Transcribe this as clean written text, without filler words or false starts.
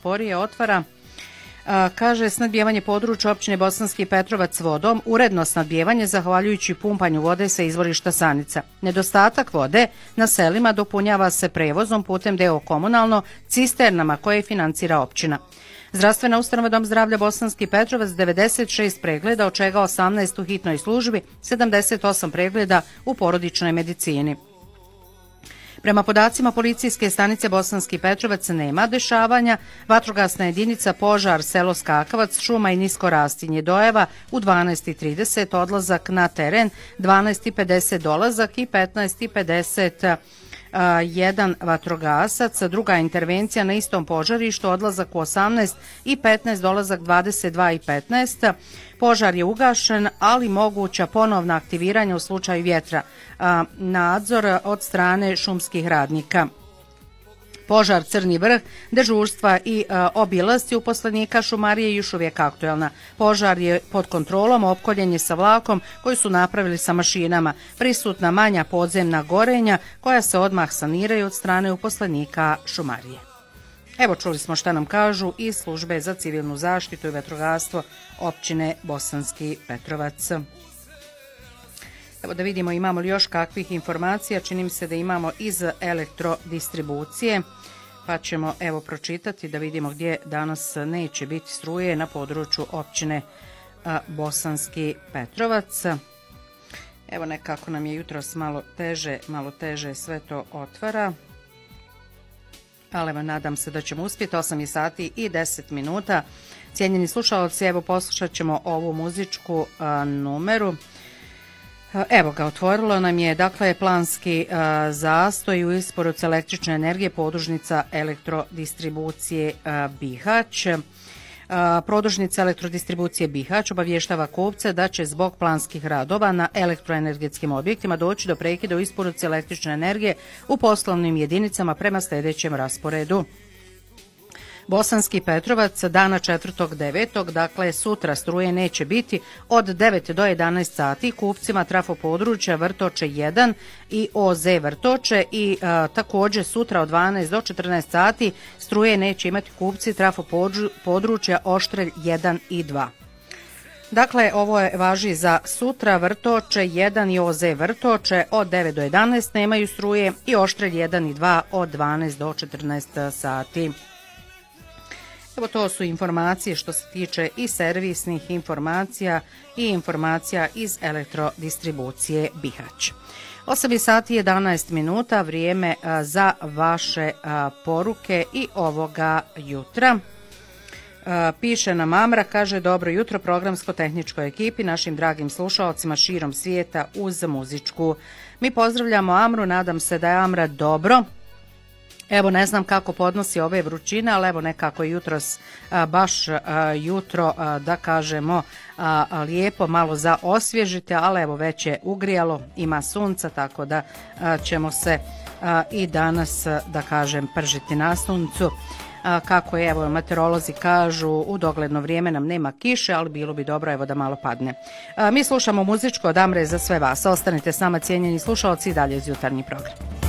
sporije otvara. Kaže, snadbijevanje područja općine Bosanski Petrovac vodom, uredno snadbijevanje zahvaljujući pumpanju vode sa izvorišta Sanica. Nedostatak vode na selima dopunjava se prevozom putem DO komunalno cisternama koje financira općina. Zdravstvena ustanova Dom zdravlja Bosanski Petrovac 96 pregleda, od čega 18 u hitnoj službi, 78 pregleda u porodičnoj medicini. Prema podacima policijske stanice Bosanski Petrovac nema dešavanja. Vatrogasna jedinica požar selo Skakavac, šuma i nisko rastinje dojava u 12:30 odlazak na teren, 12:50 dolazak i 15:50 jedan vatrogasac, druga intervencija na istom požarištu, odlazak u 18:15, dolazak 22:15. Požar je ugašen, ali moguća ponovna aktiviranja u slučaju vjetra. Nadzor od strane šumskih radnika. Požar Crni vrh, dežurstva i obilasci uposlenika šumarije još uvijek aktuelna. Požar je pod kontrolom, opkoljen je sa vlakom koji su napravili sa mašinama. Prisutna manja podzemna gorenja koja se odmah saniraju od strane uposlenika šumarije. Evo, čuli smo šta nam kažu iz službe za civilnu zaštitu i vatrogastvo općine Bosanski Petrovac. Evo da vidimo imamo li još kakvih informacija, čini mi se da imamo iz elektrodistribucije, pa ćemo evo pročitati da vidimo gdje danas neće biti struje na području općine Bosanski Petrovac. Evo nekako nam je jutros malo teže sve to otvara, ali evo nadam se da ćemo uspjeti. 8:10. Cijenjeni slušalci, evo poslušat ćemo ovu muzičku numeru. Evo ga, otvorilo nam je, dakle, planski zastoj u isporuci električne energije podružnica elektrodistribucije Bihać. Produžnica elektrodistribucije Bihać obavještava kupce da će zbog planskih radova na elektroenergetskim objektima doći do prekida u isporuci električne energije u poslovnim jedinicama prema sljedećem rasporedu. Bosanski Petrovac dana 4.9. dakle sutra struje neće biti od 9 do 11 sati kupcima trafo područja Vrtoče 1 i OZ Vrtoče i također sutra od 12 do 14 sati struje neće imati kupci trafo područja Oštrelj 1 i 2. Dakle, ovo važi za sutra. Vrtoče 1 i OZ Vrtoče od 9 do 11 nemaju struje i Oštrelj 1 i 2 od 12 do 14 sati. Evo, to su informacije što se tiče i servisnih informacija i informacija iz elektrodistribucije Bihać. 8:11, vrijeme za vaše poruke i ovoga jutra. Piše nam Amra, kaže dobro jutro programsko-tehničkoj ekipi, našim dragim slušalcima širom svijeta uz muzičku. Mi pozdravljamo Amru, nadam se da je Amra dobro. Evo, ne znam kako podnosi ove vrućine, ali evo nekako jutros, baš jutro, da kažemo, lijepo, malo za osvježite, ali evo već je ugrijalo, ima sunca, tako da ćemo se i danas, da kažem, pržiti na suncu. Kako je, evo, meteorolozi kažu, u dogledno vrijeme nam nema kiše, ali bilo bi dobro, evo, da malo padne. Mi slušamo muzičko od Amre za sve vas. Ostanite s nama, cijenjeni slušalci, i dalje uz jutarnji program.